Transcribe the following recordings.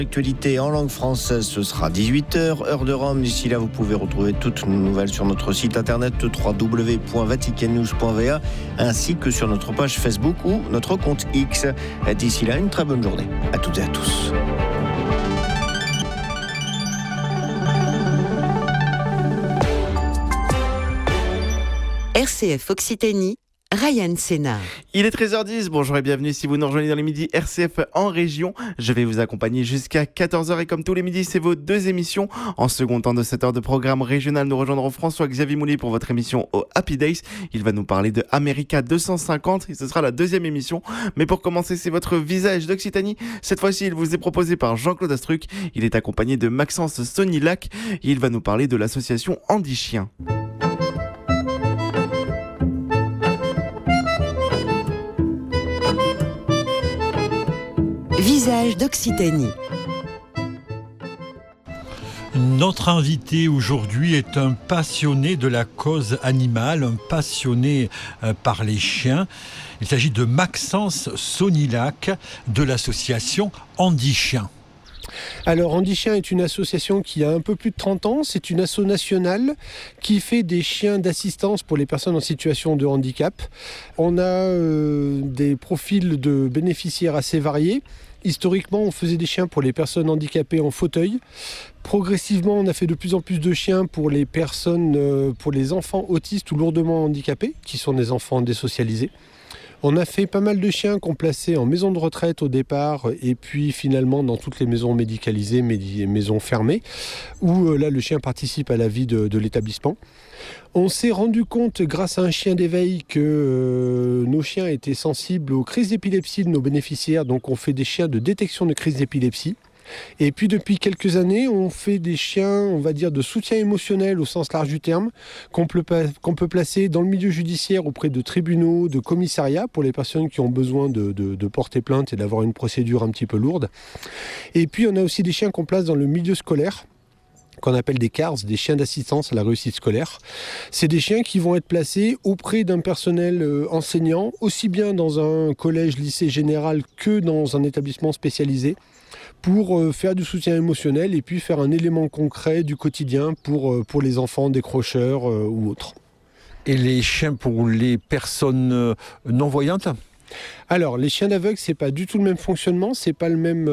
Actualité en langue française, ce sera 18h, heure de Rome. D'ici là, vous pouvez retrouver toutes nos nouvelles sur notre site internet www.vaticannews.va ainsi que sur notre page Facebook ou notre compte X. D'ici là, une très bonne journée à toutes et à tous. RCF Occitanie, Ryan Sénard. Il est 13h10, bonjour et bienvenue si vous nous rejoignez dans les midis RCF en région. Je vais vous accompagner jusqu'à 14h et comme tous les midis, c'est vos deux émissions. En second temps de cette heure de programme régional, nous rejoindrons François-Xavier Moulier pour votre émission au Happy Days. Il va nous parler de America 250 et ce sera la deuxième émission. Mais pour commencer, c'est votre visage d'Occitanie. Cette fois-ci, il vous est proposé par Jean-Claude Astruc. Il est accompagné de Maxence Sonilac et il va nous parler de l'association Andy Chien. Visage d'Occitanie. Notre invité aujourd'hui est un passionné de la cause animale, un passionné par les chiens. Il s'agit de Maxence Sonilac de l'association Andy Chien. Alors Andy Chien est une association qui a un peu plus de 30 ans, c'est une asso nationale qui fait des chiens d'assistance pour les personnes en situation de handicap. On a des profils de bénéficiaires assez variés. Historiquement, on faisait des chiens pour les personnes handicapées en fauteuil. Progressivement, on a fait de plus en plus de chiens pour les personnes, pour les enfants autistes ou lourdement handicapés, qui sont des enfants désocialisés. On a fait pas mal de chiens qu'on plaçait en maison de retraite au départ et puis finalement dans toutes les maisons médicalisées, maisons fermées, où là le chien participe à la vie de l'établissement. On s'est rendu compte grâce à un chien d'éveil que nos chiens étaient sensibles aux crises d'épilepsie de nos bénéficiaires, donc on fait des chiens de détection de crises d'épilepsie. Et puis depuis quelques années, on fait des chiens, on va dire, de soutien émotionnel au sens large du terme, qu'on peut placer dans le milieu judiciaire auprès de tribunaux, de commissariats, pour les personnes qui ont besoin de porter plainte et d'avoir une procédure un petit peu lourde. Et puis on a aussi des chiens qu'on place dans le milieu scolaire, qu'on appelle des CARS, des chiens d'assistance à la réussite scolaire. C'est des chiens qui vont être placés auprès d'un personnel enseignant, aussi bien dans un collège, lycée général que dans un établissement spécialisé, pour faire du soutien émotionnel et puis faire un élément concret du quotidien pour les enfants décrocheurs ou autres. Et les chiens pour les personnes non-voyantes ? Alors, les chiens d'aveugles, c'est pas du tout le même fonctionnement, c'est pas la même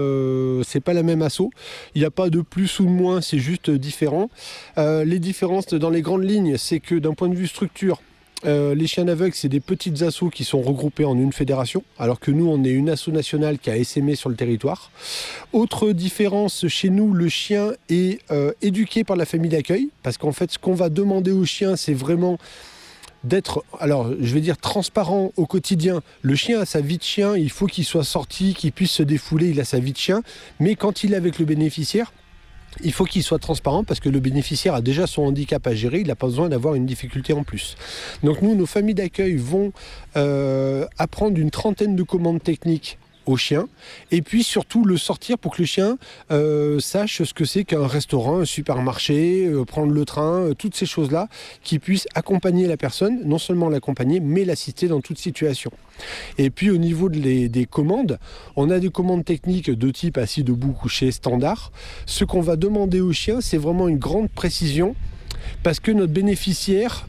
asso. Il n'y a pas de plus ou de moins, c'est juste différent. Les différences dans les grandes lignes, c'est que d'un point de vue structure, les chiens d'aveugles, c'est des petites assos qui sont regroupées en une fédération, alors que nous, on est une asso nationale qui a essaimé sur le territoire. Autre différence, chez nous, le chien est éduqué par la famille d'accueil, parce qu'en fait, ce qu'on va demander au chien, c'est vraiment d'être, alors je vais dire transparent au quotidien. Le chien a sa vie de chien, il faut qu'il soit sorti, qu'il puisse se défouler, il a sa vie de chien, mais quand il est avec le bénéficiaire, il faut qu'il soit transparent parce que le bénéficiaire a déjà son handicap à gérer, il n'a pas besoin d'avoir une difficulté en plus. Donc nous, nos familles d'accueil vont apprendre une trentaine de commandes techniques au chien et puis surtout le sortir pour que le chien sache ce que c'est qu'un restaurant, un supermarché, prendre le train, toutes ces choses-là qui puissent accompagner la personne, non seulement l'accompagner mais l'assister dans toute situation. Et puis au niveau des commandes, on a des commandes techniques de type assis, debout, couché, standard. Ce qu'on va demander au chien, c'est vraiment une grande précision. Parce que nos bénéficiaires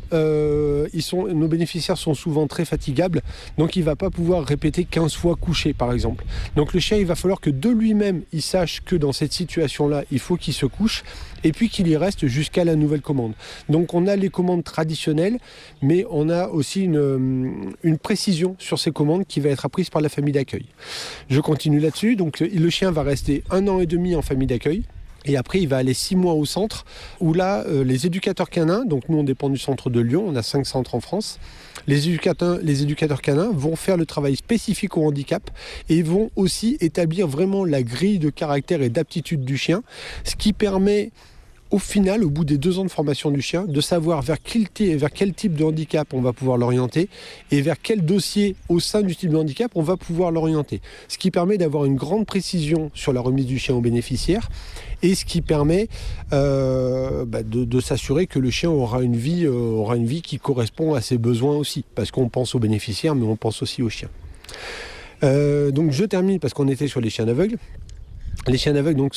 sont souvent très fatigables, donc il ne va pas pouvoir répéter 15 fois couché par exemple. Donc le chien, il va falloir que de lui-même, il sache que dans cette situation-là, il faut qu'il se couche et puis qu'il y reste jusqu'à la nouvelle commande. Donc on a les commandes traditionnelles, mais on a aussi une précision sur ces commandes qui va être apprise par la famille d'accueil. Je continue là-dessus, donc le chien va rester 1 an et demi en famille d'accueil. Et après, il va aller 6 mois au centre, où là, les éducateurs canins, donc nous on dépend du centre de Lyon, on a 5 centres en France, les éducateurs canins vont faire le travail spécifique au handicap et vont aussi établir vraiment la grille de caractère et d'aptitude du chien, ce qui permet au final, au bout des 2 ans de formation du chien, de savoir vers quel type de handicap on va pouvoir l'orienter et vers quel dossier au sein du type de handicap on va pouvoir l'orienter. Ce qui permet d'avoir une grande précision sur la remise du chien au bénéficiaire et ce qui permet de s'assurer que le chien aura une vie qui correspond à ses besoins aussi. Parce qu'on pense au bénéficiaire, mais on pense aussi au chien. Donc je termine parce qu'on était sur les chiens aveugles. Les chiens aveugles donc,